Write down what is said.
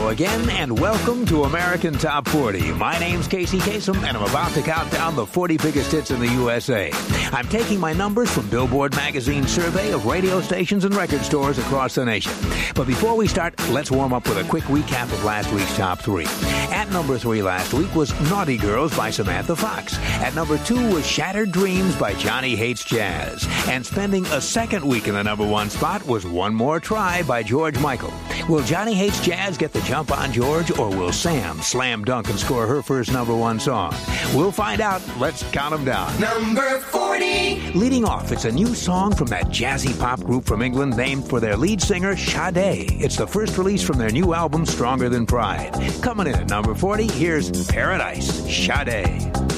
Hello again, and welcome to American Top 40. My name's Casey Kasem, and I'm about to count down the 40 biggest hits in the USA. I'm taking my numbers from Billboard Magazine's survey of radio stations and record stores across the nation. But before we start, let's warm up with a quick recap of last week's Top 3. At number 3 last week was Naughty Girls by Samantha Fox. At number 2 was Shattered Dreams by Johnny Hates Jazz. And spending a second week in the number 1 spot was One More Try by George Michael. Will Johnny Hates Jazz get the jump on George, or will Sam slam dunk and score her first number 1 song? We'll find out. Let's count them down. Number 40. Leading off, it's a new song from that jazzy pop group from England named for their lead singer, Sade. It's the first release from their new album, Stronger Than Pride. Coming in at number 40, here's Paradise, Sade.